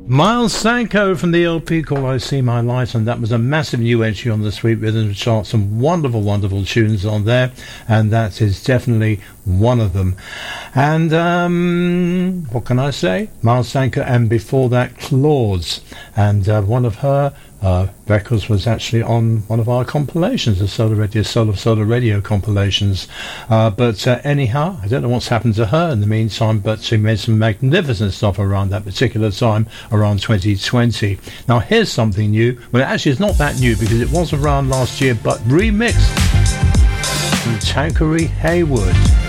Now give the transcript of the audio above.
Miles Sanko from the LP called I See My Light, and that was a massive new entry on the Sweet Rhythm chart. Some wonderful, wonderful tunes on there, and that is definitely one of them. And what can I say? Miles Sanko, and before that, Claudes, and one of her records was actually on one of our compilations, the Soul of Solar Radio compilations. But anyhow, I don't know what's happened to her in the meantime, but she made some magnificent stuff around that particular time, around 2020. Now here's something new. Well, actually it's not that new because it was around last year, but remixed from Tanqueray Hayward.